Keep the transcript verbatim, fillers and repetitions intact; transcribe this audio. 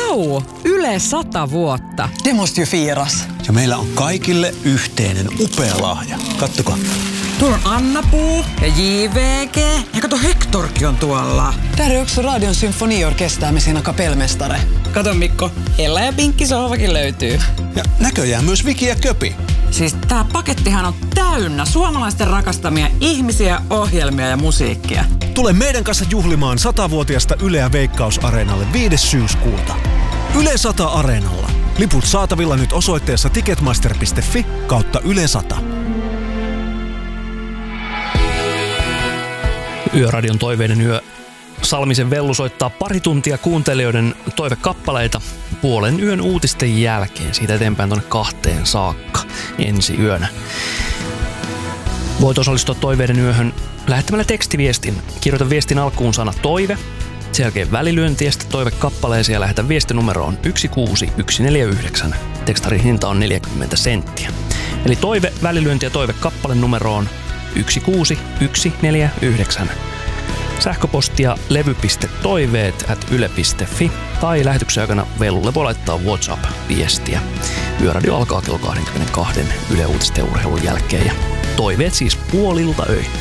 Vau! Yle sata vuotta. Det måste ju firas. Ja meillä on kaikille yhteinen upea lahja. Kattokaa. Tuolla on Anna-Puu ja J V G. Ja kato, Hektorkin on tuolla. Där är också Radion symfoniorkester med sina kapellmästare. Kato Mikko, Ella ja Pinkki sohvakin löytyy. Ja näköjään myös Viki ja Köpi. Siis tää pakettihan on täynnä suomalaisten rakastamia ihmisiä, ohjelmia ja musiikkia. Tule meidän kanssa juhlimaan satavuotiasta Yleä Veikkaus-areenalle viides syyskuuta. Yle sata Areenalla. Liput saatavilla nyt osoitteessa ticketmaster piste fi kautta Yle sata. Yöradion toiveiden yö. Salmisen Vellu soittaa pari tuntia kuuntelijoiden toivekappaleita puolen yön uutisten jälkeen. Siitä eteenpäin tuonne kahteen saakka ensi yönä. Voit osallistua toiveiden yöhön lähettämällä tekstiviestin. Kirjoita viestin alkuun sana toive, sen jälkeen välilyönti ja sitten toivekappaleeseen ja lähetä viestinumeroon yksi kuusi yksi neljä yhdeksän. Tekstarin hinta on neljäkymmentä senttiä. Eli toive, välilyönti ja toivekappale numeroon yksi kuusi yksi neljä yhdeksän. Sähköpostia levy piste toiveet ät yle piste fi tai lähetyksen aikana Vellulle voi laittaa WhatsApp-viestiä. Yöradio alkaa kello kaksikymmentäkaksi Yle Uutisten urheilun jälkeen ja toiveet siis puolilta öin.